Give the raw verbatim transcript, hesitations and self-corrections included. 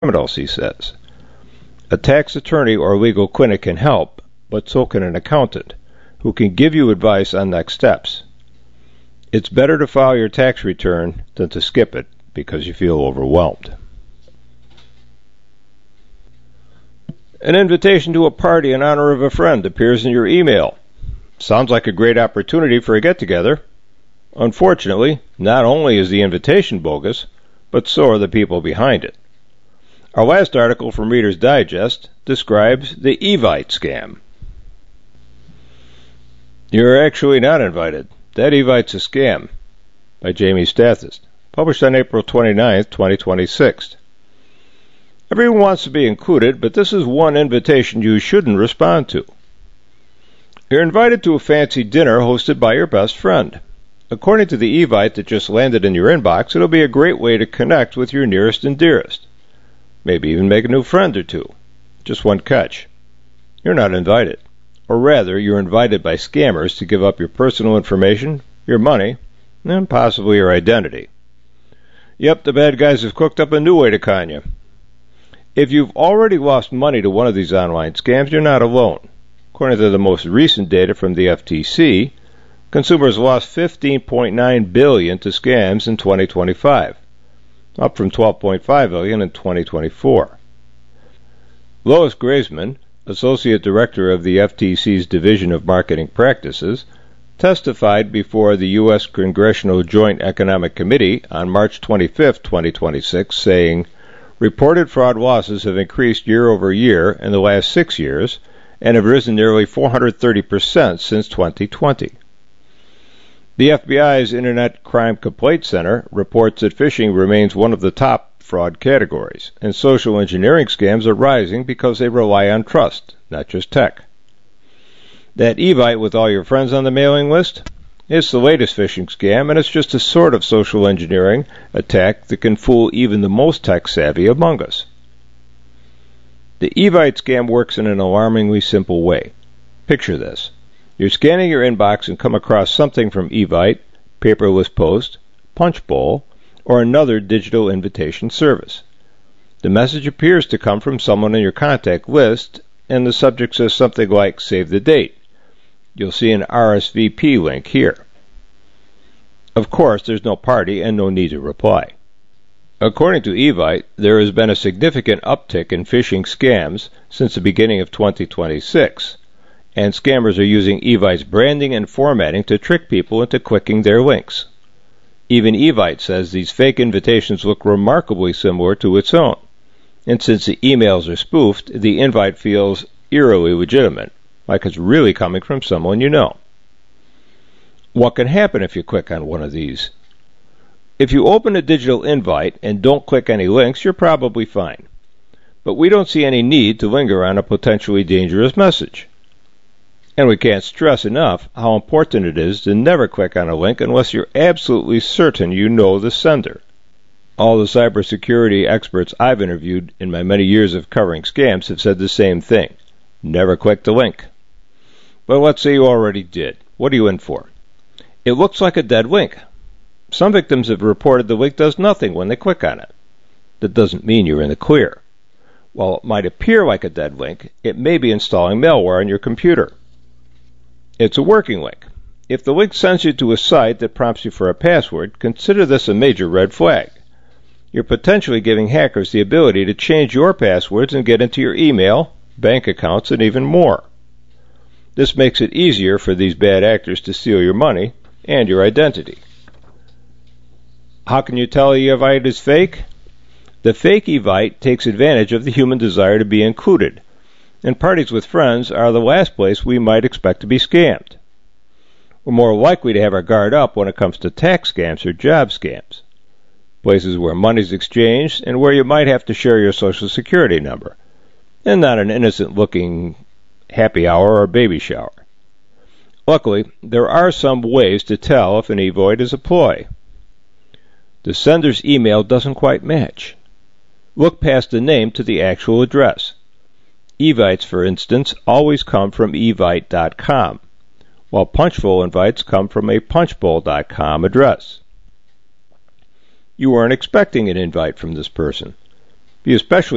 criminals, he says. A tax attorney or legal clinic can help, but so can an accountant, who can give you advice on next steps. It's better to file your tax return than to skip it because you feel overwhelmed. An invitation to a party in honor of a friend appears in your email. Sounds like a great opportunity for a get-together. Unfortunately, not only is the invitation bogus, but so are the people behind it. Our last article from Reader's Digest describes the Evite scam. You're actually not invited. That Evite's a scam. By Jamie Stathis. Published on April twenty-ninth, twenty twenty-six. Everyone wants to be included, but this is one invitation you shouldn't respond to. You're invited to a fancy dinner hosted by your best friend. According to the Evite that just landed in your inbox, it'll be a great way to connect with your nearest and dearest. Maybe even make a new friend or two. Just one catch. You're not invited. Or rather, you're invited by scammers to give up your personal information, your money, and possibly your identity. Yep, the bad guys have cooked up a new way to con you. If you've already lost money to one of these online scams, you're not alone. According to the most recent data from the F T C, consumers lost fifteen point nine billion dollars to scams in twenty twenty-five, up from twelve point five billion dollars in twenty twenty-four. Lois Graisman, Associate Director of the F T C's Division of Marketing Practices, testified before the U S Congressional Joint Economic Committee on March twenty-fifth, twenty twenty-six, saying, reported fraud losses have increased year over year in the last six years and have risen nearly four hundred thirty percent since twenty twenty. The F B I's Internet Crime Complaint Center reports that phishing remains one of the top fraud categories, and social engineering scams are rising because they rely on trust, not just tech. That Evite with all your friends on the mailing list? It's the latest phishing scam, and it's just a sort of social engineering attack that can fool even the most tech-savvy among us. The Evite scam works in an alarmingly simple way. Picture this. You're scanning your inbox and come across something from Evite, Paperless Post, Punchbowl, or another digital invitation service. The message appears to come from someone in your contact list, and the subject says something like, save the date. You'll see an R S V P link here. Of course, there's no party and no need to reply. According to Evite, there has been a significant uptick in phishing scams since the beginning of twenty twenty-six, and scammers are using Evite's branding and formatting to trick people into clicking their links. Even Evite says these fake invitations look remarkably similar to its own, and since the emails are spoofed, the invite feels eerily legitimate, like it's really coming from someone you know. What can happen if you click on one of these? If you open a digital invite and don't click any links, you're probably fine. But we don't see any need to linger on a potentially dangerous message. And we can't stress enough how important it is to never click on a link unless you're absolutely certain you know the sender. All the cybersecurity experts I've interviewed in my many years of covering scams have said the same thing. Never click the link. But let's say you already did. What are you in for? It looks like a dead link. Some victims have reported the link does nothing when they click on it. That doesn't mean you're in the clear. While it might appear like a dead link, it may be installing malware on your computer. It's a working link. If the link sends you to a site that prompts you for a password, consider this a major red flag. You're potentially giving hackers the ability to change your passwords and get into your email, bank accounts, and even more. This makes it easier for these bad actors to steal your money and your identity. How can you tell a Evite is fake? The fake Evite takes advantage of the human desire to be included, and parties with friends are the last place we might expect to be scammed. We're more likely to have our guard up when it comes to tax scams or job scams, places where money's exchanged and where you might have to share your social security number, and not an innocent-looking happy hour or baby shower. Luckily, there are some ways to tell if an Evite is a ploy. The sender's email doesn't quite match. Look past the name to the actual address. Evites, for instance, always come from evite dot com, while Punchbowl invites come from a punchbowl dot com address. You weren't expecting an invite from this person. Be especially